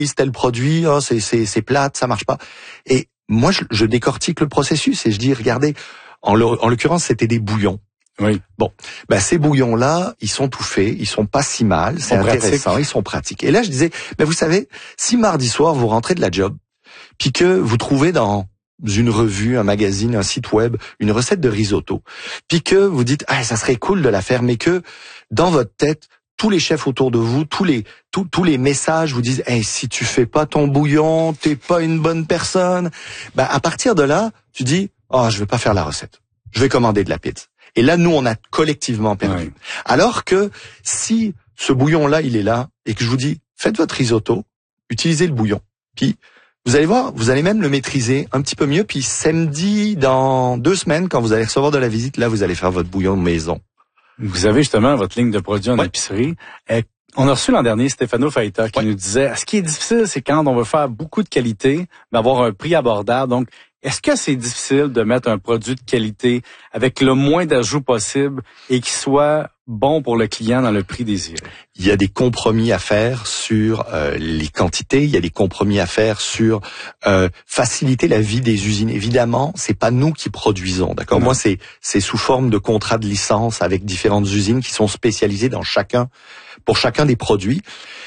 tel produit, oh, c'est plate, ça marche pas. Et moi, je décortique le processus et je dis, regardez, en l'occurrence, c'était des bouillons. Oui. Bon, ces bouillons-là, ils sont tout faits, ils sont pas si mal, c'est intéressant, ils sont pratiques. Et là, je disais, vous savez, si mardi soir, vous rentrez de la job, puis que vous trouvez dans une revue, un magazine, un site web, une recette de risotto, puis que vous dites, ça serait cool de la faire, mais que dans votre tête, tous les chefs autour de vous, tous les messages vous disent, si tu fais pas ton bouillon, t'es pas une bonne personne. À partir de là, tu dis, je vais pas faire la recette. Je vais commander de la pizza. Et là, nous, on a collectivement perdu. Oui. Alors que si ce bouillon-là, il est là, et que je vous dis, faites votre risotto, utilisez le bouillon. Puis, vous allez voir, vous allez même le maîtriser un petit peu mieux. Puis, samedi, dans 2 semaines, quand vous allez recevoir de la visite, là, vous allez faire votre bouillon maison. Vous avez justement votre ligne de produits en épicerie. On a reçu l'an dernier Stefano Faita qui nous disait, ce qui est difficile, c'est quand on veut faire beaucoup de qualité, d'avoir un prix abordable. Donc, est-ce que c'est difficile de mettre un produit de qualité avec le moins d'ajouts possible et qui soit bon pour le client dans le prix désiré? Il y a des compromis à faire sur les quantités, il y a des compromis à faire sur faciliter la vie des usines. Évidemment, c'est pas nous qui produisons, d'accord? Moi, c'est sous forme de contrat de licence avec différentes usines qui sont spécialisées pour chacun des produits.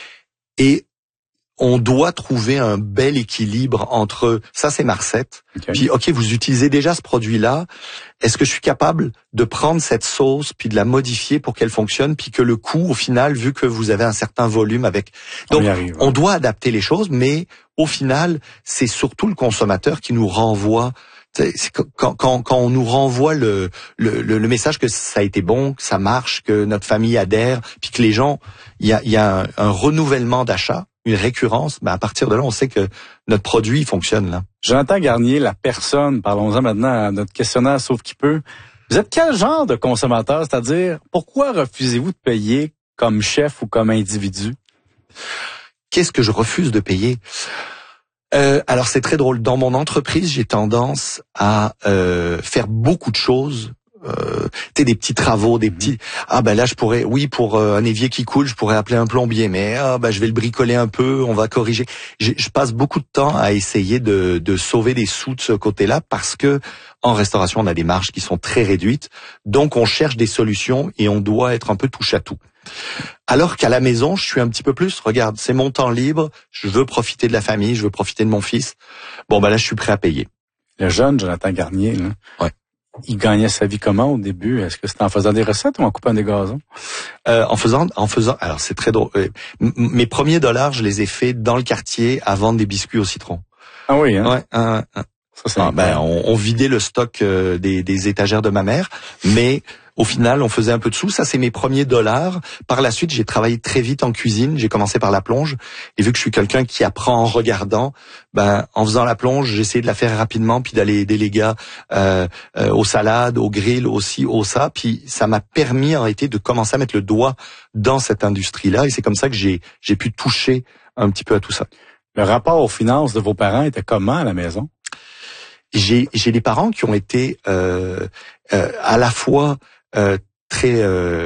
Et on doit trouver un bel équilibre entre ça, c'est ma recette. Puis, vous utilisez déjà ce produit-là. Est-ce que je suis capable de prendre cette sauce puis de la modifier pour qu'elle fonctionne, puis que le coût, au final, vu que vous avez un certain volume avec, donc on doit adapter les choses, mais au final, c'est surtout le consommateur qui nous renvoie. Quand on nous renvoie le message que ça a été bon, que ça marche, que notre famille adhère, puis que les gens, il y a un renouvellement d'achat, une récurrence, à partir de là, on sait que notre produit fonctionne là. Jonathan Garnier, la personne, parlons-en maintenant à notre questionnaire Sauf qui peut. Vous êtes quel genre de consommateur? C'est-à-dire, pourquoi refusez-vous de payer comme chef ou comme individu? Qu'est-ce que je refuse de payer? Alors c'est très drôle. Dans mon entreprise, j'ai tendance à faire beaucoup de choses. Des petits travaux, des petits. Là je pourrais, pour un évier qui coule, je pourrais appeler un plombier, mais je vais le bricoler un peu, on va corriger. Je passe beaucoup de temps à essayer de sauver des sous de ce côté-là parce que en restauration on a des marges qui sont très réduites, donc on cherche des solutions et on doit être un peu touche à tout. Alors qu'à la maison, je suis un petit peu plus, regarde, c'est mon temps libre, je veux profiter de la famille, je veux profiter de mon fils. Là, je suis prêt à payer. Le jeune Jonathan Garnier, là, il gagnait sa vie comment au début? Est-ce que c'était en faisant des recettes ou en coupant des gazons? En faisant, alors c'est très drôle. Mes premiers dollars, je les ai faits dans le quartier à vendre des biscuits au citron. Ah oui, hein? Ça, on vidait le stock des étagères de ma mère, mais au final, on faisait un peu de sous. Ça, c'est mes premiers dollars. Par la suite, j'ai travaillé très vite en cuisine. J'ai commencé par la plonge. Et vu que je suis quelqu'un qui apprend en regardant, en faisant la plonge, j'essayais de la faire rapidement, puis d'aller aider les gars aux salades, au grill, aussi, au ça. Puis ça m'a permis, en réalité, de commencer à mettre le doigt dans cette industrie-là. Et c'est comme ça que j'ai pu toucher un petit peu à tout ça. Le rapport aux finances de vos parents était comment à la maison? J'ai des parents qui ont été à la fois très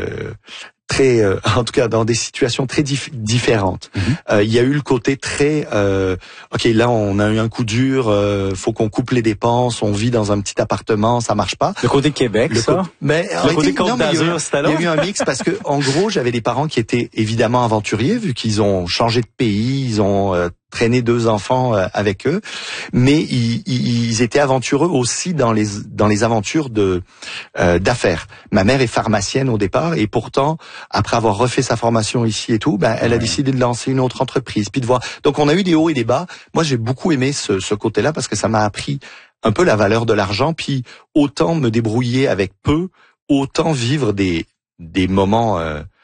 en tout cas dans des situations très différentes. Il y a eu le côté très là on a eu un coup dur, faut qu'on coupe les dépenses, on vit dans un petit appartement, ça marche pas. Le côté Québec, le côté Côte d'Azur, c'était là. Il y a eu un mix parce que en gros, j'avais des parents qui étaient évidemment aventuriers vu qu'ils ont changé de pays, ils ont traîné 2 enfants avec eux, mais ils étaient aventureux aussi dans les aventures d'affaires. Ma mère est pharmacienne au départ et pourtant après avoir refait sa formation ici et tout, elle a décidé de lancer une autre entreprise, puis de voir. Donc on a eu des hauts et des bas. Moi j'ai beaucoup aimé ce côté-là parce que ça m'a appris un peu la valeur de l'argent, puis autant me débrouiller avec peu, autant vivre des moments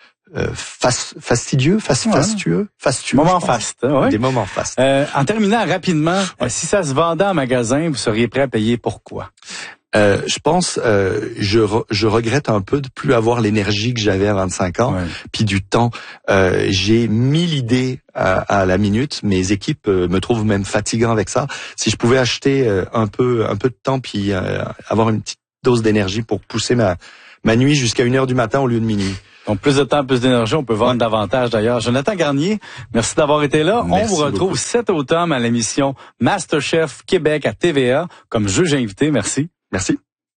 fastueux. Moment faste, ouais. Des moments fastes. En terminant rapidement, si ça se vendait en magasin, vous seriez prêt à payer pourquoi? Je pense, je regrette un peu de plus avoir l'énergie que j'avais à 25 ans, puis du temps. J'ai 1000 idées à la minute. Mes équipes me trouvent même fatigant avec ça. Si je pouvais acheter un peu de temps, puis avoir une petite dose d'énergie pour pousser ma nuit jusqu'à 1h du matin au lieu de minuit. Donc, plus de temps, plus d'énergie, on peut vendre davantage d'ailleurs. Jonathan Garnier, merci d'avoir été là. Merci on vous retrouve beaucoup. cet automne à l'émission MasterChef Québec à TVA comme juge invité. Merci. Merci.